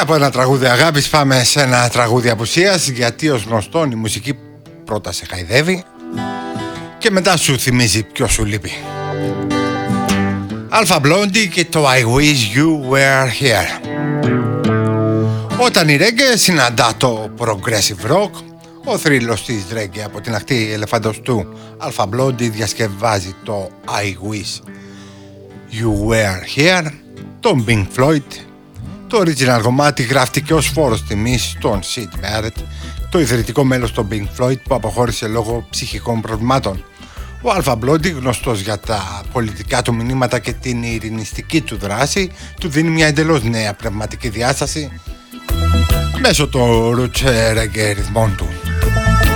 από ένα τραγούδι αγάπης πάμε σε ένα τραγούδι απουσίας, γιατί ως γνωστόν η μουσική πρώτα σε χαϊδεύει και μετά σου θυμίζει ποιο σου λείπει. Alpha Blondy και το I Wish You Were Here. Όταν η reggae συναντά το progressive rock, ο θρύλος της reggae από την ακτή ελεφαντοστού Alpha Blondy διασκευάζει το I Wish You Were Here, τον Pink Floyd. Το original κομμάτι γράφτηκε ως φόρος τιμής στον Syd Barrett, το ιδρυτικό μέλος των Pink Floyd που αποχώρησε λόγω ψυχικών προβλημάτων. Ο Alpha Blondy, γνωστός για τα πολιτικά του μηνύματα και την ειρηνιστική του δράση, του δίνει μια εντελώς νέα πνευματική διάσταση μέσω των roots reggae ρυθμών του.